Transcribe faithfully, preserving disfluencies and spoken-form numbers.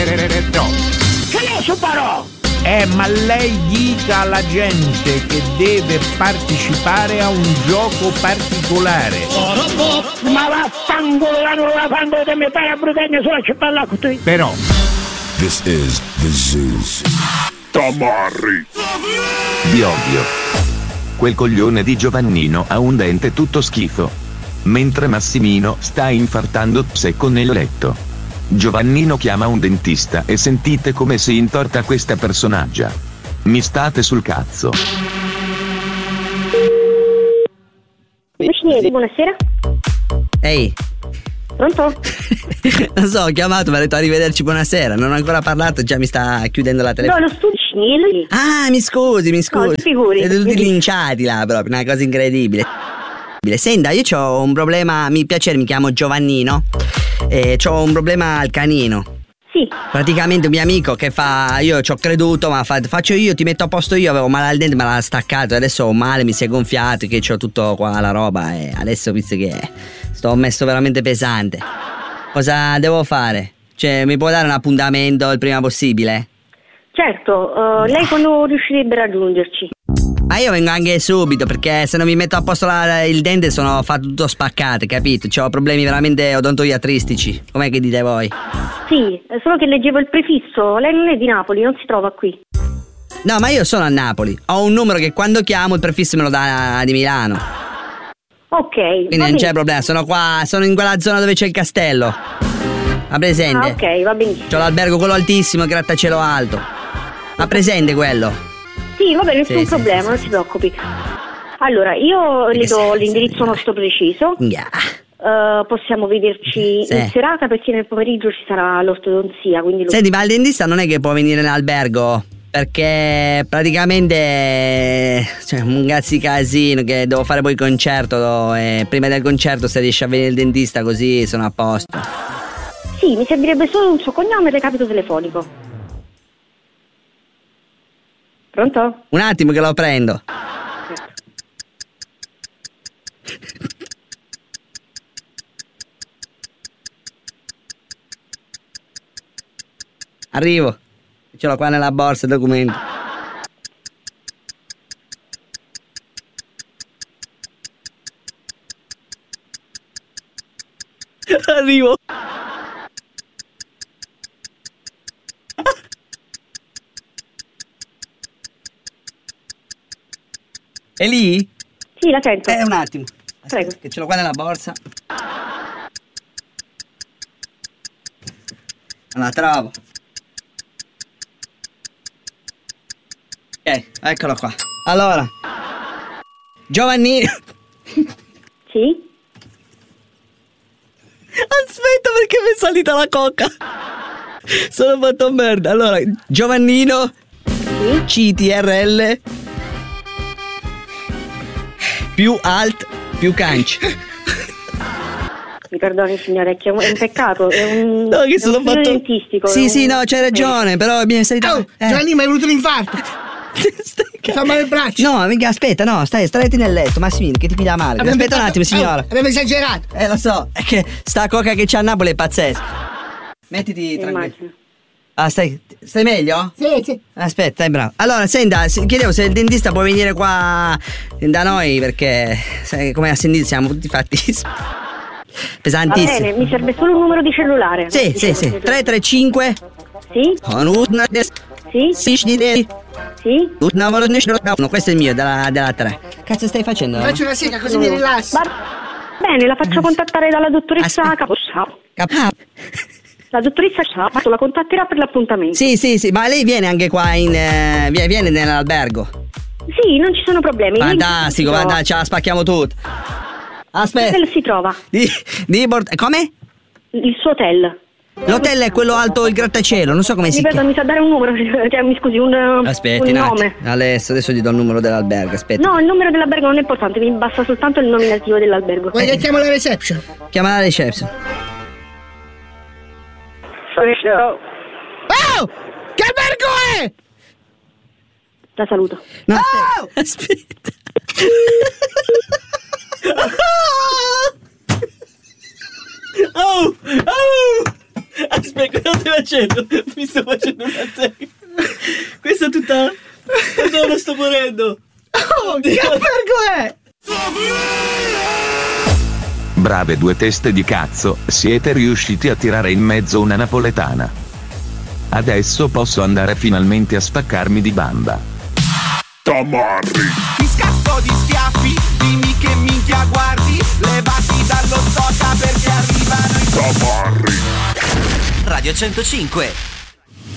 Che ne so parò? Eh, ma lei dica alla gente che deve partecipare a un gioco particolare. Ma vaffanculo, la nuova fango che mi fai a brutenne sulla cippella con te. Però This is the Zeus. Tamarri. Biovio. Quel coglione di Giovannino ha un dente tutto schifo. Mentre Massimino sta infartando secco nel letto. Giovannino chiama un dentista e sentite come si intorta questa personaggia. Mi state sul cazzo. Buonasera. Ehi. Pronto? Non so, ho chiamato, mi ha detto arrivederci, buonasera. Non ho ancora parlato, già mi sta chiudendo la telefonata. No, lo studio Cinelli. Ah, mi scusi, mi scusi. No, figuri. Siete tutti linciati là proprio, una cosa incredibile. Senta, io ho un problema, mi piace, mi chiamo Giovannino. E ho un problema al canino. Sì. Praticamente un mio amico che fa, io ci ho creduto, ma fa, faccio io, ti metto a posto io, avevo male al dente, me l'ha staccato, adesso ho male, mi si è gonfiato, che c'ho tutto qua la roba e adesso visto che sto messo veramente pesante. Cosa devo fare? Cioè, mi può dare un appuntamento il prima possibile? Certo, uh, lei quando riuscirebbe a raggiungerci? Ma io vengo anche subito, perché se non mi metto a posto la, il dente sono fatto tutto spaccato, capito? C'ho problemi veramente odontoiatristici. Com'è che dite voi? Sì, solo che leggevo il prefisso. Lei non è di Napoli, non si trova qui. No, ma io sono a Napoli. Ho un numero che quando chiamo il prefisso me lo dà di Milano. Ok. Quindi non c'è problema, sono qua, sono in quella zona dove c'è il castello. Ha presente? Ah, ok, va benissimo. C'ho l'albergo quello altissimo, il grattacielo alto. Ha presente quello? Sì, va bene, nessun sì, problema, sì, non sì. si preoccupi. Allora, io le do l'indirizzo nostro preciso. Yeah. Uh, possiamo vederci Sì. in serata perché nel pomeriggio ci sarà l'ortodonzia. Quindi lo... Senti, ma il dentista non è che può venire in albergo? Perché praticamente cioè un cazzo di casino che devo fare poi il concerto e prima del concerto se riesce a venire il dentista così sono a posto. Sì, mi servirebbe solo un suo cognome e il recapito telefonico. Pronto? Un attimo che lo prendo. Arrivo. Ce l'ho qua nella borsa il documento. Arrivo. È lì? Sì, la sento. Eh, un attimo. Aspetta, Prego. che ce l'ho qua nella borsa. Non la trovo. Ok, eccolo qua. Allora, Giovannino. Sì? Aspetta perché mi è salita la coca. Sono fatto merda. Allora, Giovannino. Sì? C T R L più alt più canc. Mi perdoni signore, è che è un, è un peccato, è un, No, che è sono un filo fatto dentistico. Sì, è sì, un... no, c'hai ragione, però mi è salita. Oh, Giovanni, mi hai avuto l'infarto. Mi fa male il braccio. No, mica, aspetta, no, stai, stretti nel letto, Massimino, che ti piglia male. Abbiamo Aspetta un detto- attimo, signora. Oh, abbiamo esagerato. Eh, lo so, è che sta coca che c'è a Napoli è pazzesca. Mettiti tranquillo. Immagino. Ah, stai, stai meglio? Sì, sì. Aspetta, è bravo. Allora, senta, se- chiedevo se il dentista può venire qua da noi perché, sai, come ha sentito, siamo tutti fatti Va pesantissimi. bene, mi serve solo un numero di cellulare. Sì, sì, sì. tre tre cinque Sì? Sì? Sì, Sì? no, questo è il mio, della, della tre. Cazzo stai facendo? Faccio una sega così mi rilasso. Va bene, la faccio contattare dalla dottoressa Aspetta. Caposciao. Cap- La dottoressa Ciao la contatterà per l'appuntamento. Sì, sì, sì, ma lei viene anche qua in. Eh, vie- viene nell'albergo. Sì, non ci sono problemi. Fantastico, Lì si guarda, ce la spacchiamo tutto. Aspetta. L'hotel si trova. Di, di Bort- come? Il suo hotel. L'hotel è quello alto, il grattacielo, non so come si Ripeto, chiama. mi sa dare un numero, cioè mi scusi, un, Aspetti un un nome. attimo. Adesso, adesso gli do il numero dell'albergo, aspetta. No, il numero dell'albergo non è importante, mi basta soltanto il nominativo dell'albergo. Vuoi che chiamo la reception? Chiama la reception. Oh! Che albergo è? La saluto. No, aspetta. Aspetta. Oh! Oh! Aspetta, cosa stai facendo? Mi sto facendo una serie. Questa è tutta... No, non sto morendo. Oh, che albergo è? Brave due teste di cazzo, siete riusciti a tirare in mezzo una napoletana. Adesso posso andare finalmente a spaccarmi di bamba. Tamarri. Ti scatto di schiaffi, dimmi che minchia guardi, levati dallo soca perché arrivano i Tamarri. Radio centocinque.